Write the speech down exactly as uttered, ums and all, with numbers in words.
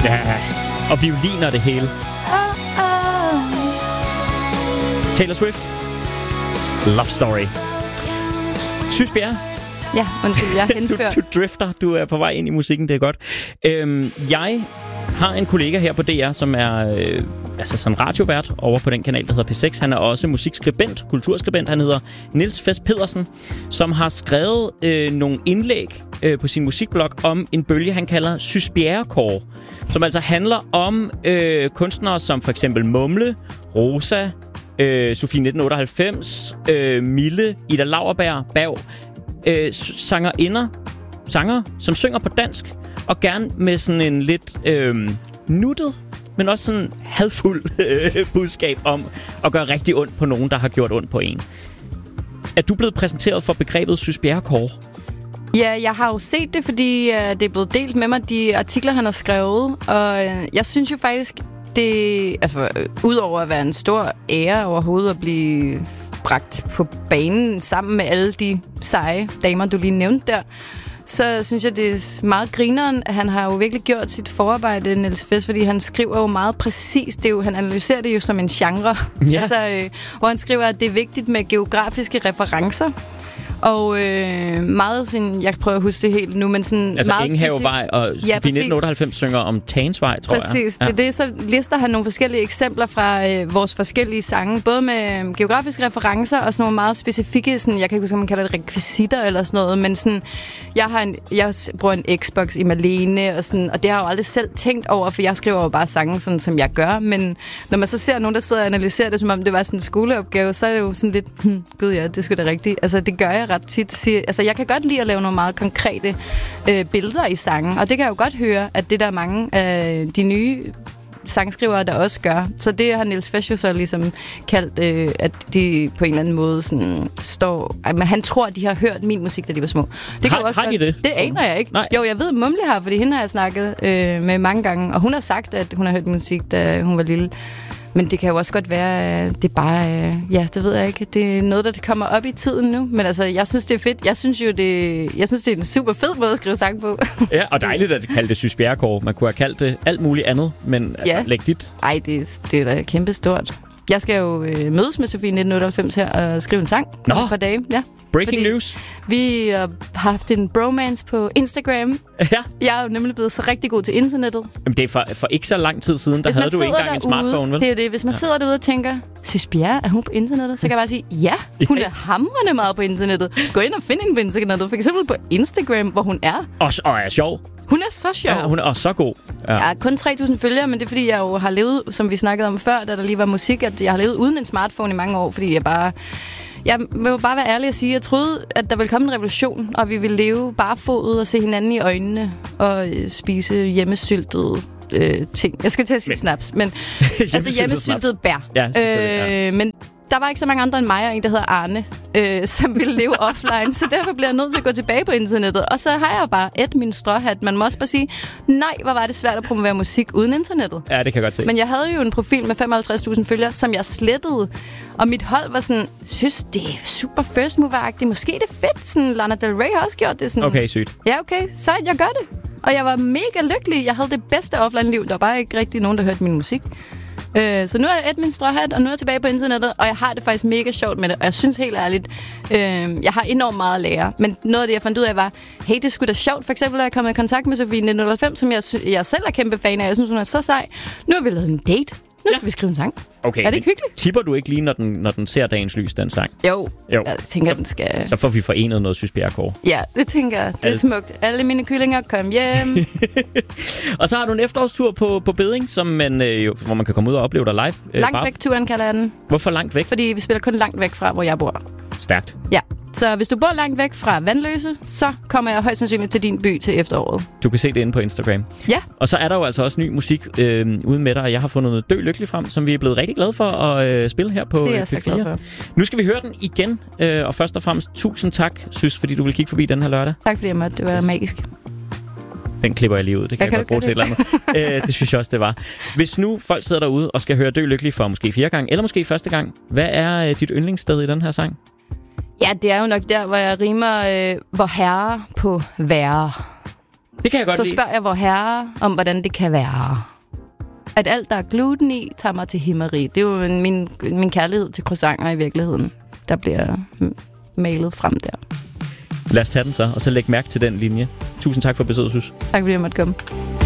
Ja, og violiner det hele. Oh, oh. Taylor Swift. Love Story. Sys Bjerre. Ja, undskyld, jeg er henført. Du, du drifter, du er på vej ind i musikken, det er godt. Øhm, jeg har en kollega her på D R, som er øh, altså sådan radiovært over på den kanal, der hedder P seks. Han er også musikskribent, kulturskribent. Han hedder Niels Fest Pedersen, som har skrevet øh, nogle indlæg øh, på sin musikblog om en bølge, han kalder Sys Bjerre-kår, som altså handler om øh, kunstnere som for eksempel Mumle, Rosa, øh, Sofie nitten otteoghalvfems, øh, Mille, Ida Lauerberg, Berg, øh, sangerinder, sanger, som synger på dansk, og gerne med sådan en lidt øh, nuttet, men også sådan hadfuld øh, budskab om at gøre rigtig ondt på nogen, der har gjort ondt på en. Er du blevet præsenteret for begrebet Sys Bjerre-kår? Ja, jeg har jo set det, fordi øh, det er blevet delt med mig, de artikler, han har skrevet. Og øh, jeg synes jo faktisk, det altså, øh, udover at være en stor ære overhovedet at blive bragt på banen sammen med alle de seje damer, du lige nævnte der, så synes jeg, det er meget grineren. Han har jo virkelig gjort sit forarbejde, Niels Fest, fordi han skriver jo meget præcist. Det er jo, han analyserer det jo som en genre. Ja. Altså, øh, hvor han skriver, at det er vigtigt med geografiske referencer. Og øh, meget sådan, jeg prøver at huske det helt nu, men sådan altså meget Engehavevej og ja, Sofie nitten otteoghalvfems synger om Tagensvej, tror præcis. jeg. Præcis, ja. Det er det, så lister han nogle forskellige eksempler fra øh, vores forskellige sange, både med geografiske referencer og sådan nogle meget specifikke, sådan, jeg kan ikke huske, om man kalder det rekvisitter eller sådan noget, men sådan, jeg, har en, jeg bruger en Xbox i Malene, og, sådan, og det har jeg jo aldrig selv tænkt over, for jeg skriver jo bare sange, sådan, som jeg gør, men når man så ser nogen, der sidder og analyserer det, som om det var sådan en skoleopgave, så er det jo sådan lidt, hm, gud ja, det er sgu da rigtigt. Altså, det gør jeg ret tit. Siger, altså, jeg kan godt lide at lave nogle meget konkrete øh, billeder i sangen, og det kan jeg jo godt høre, at det der er mange af de nye sangskrivere, der også gør. Så det har Niels Fest jo så ligesom kaldt, øh, at de på en eller anden måde sådan står... Men han tror, at de har hørt min musik, da de var små. Det har kan også har de godt, det? Det aner jeg ikke. Nej. Jo, jeg ved, Mumle har, fordi hende har jeg snakket øh, med mange gange, og hun har sagt, at hun har hørt musik, da hun var lille. Men det kan jo også godt være, det er bare, ja, det ved jeg ikke. Det er noget, der kommer op i tiden nu. Men altså, jeg synes, det er fedt. Jeg synes jo, det, jeg synes, det er en super fed måde at skrive sang på. Ja, og dejligt, at det kalde det Sys Bjerre-kår. Man kunne have kaldt det alt muligt andet, men altså, ja. Læg dit. Ej, det, det er da kæmpestort. Jeg skal jo øh, mødes med Sofie nitten otteoghalvfems her og skrive en sang Nå. på et par dage. Ja. Breaking news. Vi har haft en bromance på Instagram. Ja. Jeg er jo nemlig blevet så rigtig god til internettet. Jamen, det er for, for ikke så lang tid siden, der havde du ikke engang derude, en smartphone, vel? Det er det. Hvis man ja. sidder derude og tænker, Sys Bjerre, er hun på internettet? Så kan jeg bare sige, ja, hun er hamrende meget på internettet. Gå ind og find hende på internettet. For eksempel på Instagram, hvor hun er. Og, og er sjov. Hun er så sjov. Ja, hun er også så god. Ja. Jeg har kun tre tusind følgere, men det er fordi, jeg jo har levet, som vi snakkede om før, da der lige var musik, at jeg har levet uden en smartphone i mange år, fordi jeg bare... Jeg vil bare være ærlig og sige, at jeg troede, at der ville komme en revolution, og vi ville leve barfodet og se hinanden i øjnene og spise hjemmesyltede øh, ting. Jeg skulle til at sige men. snaps, men altså hjemmesyltede bær. Ja, øh, ja. Men der var ikke så mange andre end mig og en, der hedder Arne, øh, som ville leve offline, så derfor bliver jeg nødt til at gå tilbage på internettet. Og så har jeg bare et min stråhat. Man må også bare sige, nej, hvor var det svært at promovere musik uden internettet. Ja, det kan jeg godt se. Men jeg havde jo en profil med femoghalvtreds tusind følgere, som jeg slettede. Og mit hold var sådan, synes, det er super first mover-agtigt. Måske det er fedt. Sådan, Lana Del Rey har også gjort det. Sådan, okay, sygt. Ja, okay. Sejt, jeg gør det. Og jeg var mega lykkelig. Jeg havde det bedste offline-liv. Der var bare ikke rigtig nogen, der hørte min musik. Øh, så nu er jeg et min stråhat, og nu er jeg tilbage på internettet, og jeg har det faktisk mega sjovt med det. Og jeg synes helt ærligt, øh, jeg har enormt meget at lære. Men noget af det, jeg fandt ud af, var, hey, det skulle da sjovt. For eksempel, at jeg kom i kontakt med Sofie nitten otteoghalvfems, som jeg, jeg selv er kæmpe fan af. Jeg synes, hun er så sej. Nu har vi lavet en date. Nu skal ja. vi skrive en sang. Okay, er det ikke hyggeligt? Tipper du ikke lige, når den, når den ser dagens lys, den sang? Jo, jo. Jeg tænker, så, den skal... Så får vi forenet noget Sys Bjerre-kår. Ja, det tænker jeg. Det er Al... smukt. Alle mine kyllinger, kom hjem. Og så har du en efterårstur på, på Bedding, som man, øh, jo, hvor man kan komme ud og opleve dig live. Øh, langt væk-turen kalder jeg den. Hvorfor langt væk? Fordi vi spiller kun langt væk fra, hvor jeg bor. Stærkt. Ja. Så hvis du bor langt væk fra Vandløse, så kommer jeg højst sandsynligt til din by til efteråret. Du kan se det inde på Instagram. Ja. Og så er der jo altså også ny musik øh, uden med dig, og jeg har fundet noget Dø Lykkelig frem, som vi er blevet rigtig glade for at øh, spille her på det er jeg P fire. så glad for. Nu skal vi høre den igen, øh, og først og fremmest tusind tak, Sys, fordi du vil kigge forbi den her lørdag. Tak fordi jeg måtte. Det var yes. magisk. Den klipper jeg lige ud. Det kan jeg, jeg godt bruge til et eller andet. Æ, det synes jeg også, det var. Hvis nu folk sidder derude og skal høre Dø Lykkelig for måske fjerde gang, eller måske første gang, hvad er øh, dit yndlingssted i den her sang? Ja, det er jo nok der, hvor jeg rimer, øh, hvor herre på værre. Det kan jeg godt Så lide. spørger jeg vor herre om, hvordan det kan være. At alt, der er gluten i, tager mig til himmeri. Det er jo en- min, min kærlighed til croissanter i virkeligheden, der bliver mm, malet frem der. Lad os tage den så, og så læg mærke til den linje. Tusind tak for besøget, Sus. Tak fordi jeg måtte komme.